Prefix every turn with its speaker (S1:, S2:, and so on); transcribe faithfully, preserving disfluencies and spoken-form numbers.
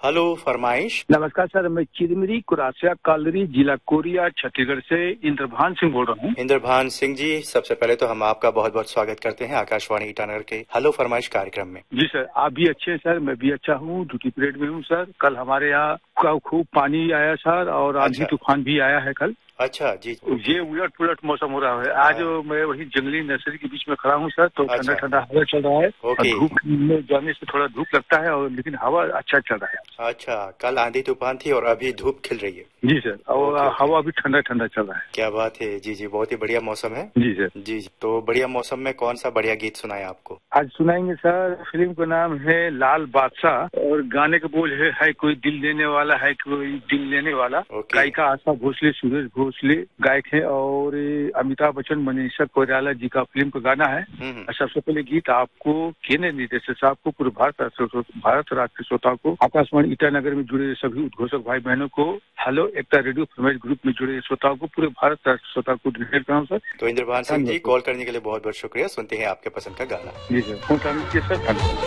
S1: Hello फरमाइश।
S2: नमस्कार sir, मैं चिरमिरी कुरासिया कालरी जिला कोरिया छत्तीसगढ़ से इंद्रभान सिंह बोल रहा हूँ।
S1: इंद्रभान सिंह जी, सबसे पहले तो हम आपका बहुत बहुत स्वागत करते हैं आकाशवाणी ईटानगर के हेलो फरमाइश कार्यक्रम में।
S2: जी सर, आप भी अच्छे हैं सर, मैं भी अच्छा हूँ, ड्यूटी पीरियड में हूँ सर। कल हमारे यहाँ खूब पानी आया सर और आंधी
S1: अच्छा।
S2: तूफान भी आया है कल।
S1: अच्छा जी।
S2: ये उलट पुलट मौसम हो रहा है। आज मैं वही जंगली नर्सरी के बीच में खड़ा हूँ सर, तो ठंडा ठंडा हवा चल रहा है और धूप में जाने से थोड़ा धूप लगता है, और लेकिन हवा अच्छा चल रहा है।
S1: अच्छा, कल आंधी तूफान थी और अभी धूप खिल रही है।
S2: जी सर, और हवा भी ठंडा ठंडा चल रहा है।
S1: क्या बात है। जी जी, बहुत ही बढ़िया मौसम है।
S2: जी सर।
S1: जी जी, तो बढ़िया मौसम में कौन सा बढ़िया गीत सुनाए आपको?
S2: आज सुनाएंगे सर, फिल्म का नाम है लाल बादशाह और गाने का बोल है, है कोई दिल देने वाला, है कोई दिल लेने वाला। गायिका आशा भोसले, सुरेश भोसले गायक है, और अमिताभ बच्चन, मनीषा कोइराला जी का फिल्म का गाना है। सबसे पहले गीत आपको केंद्रीय निदेशक साहब को, पूरे भारत भारत राज्य के श्रोताओं को, आकाशवाणी ईटानगर में जुड़े सभी उद्घोषक भाई बहनों को, हेलो एकता रेडियो फरमाइश ग्रुप में जुड़े श्रोताओं को, पूरे भारत राज्य श्रोताओं को ढेर करता हूँ सर।
S1: तो इंद्रभान सिंह जी, कॉल करने के लिए बहुत बहुत शुक्रिया। सुनते हैं आपके पसंद का गाना।
S2: जी सर, फोन सर।